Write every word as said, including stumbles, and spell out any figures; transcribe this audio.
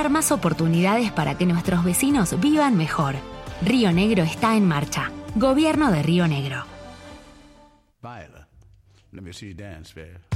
crear más oportunidades para que nuestros vecinos vivan mejor. Río Negro está en marcha. Gobierno de Río Negro. Viola, let me see you dance, babe.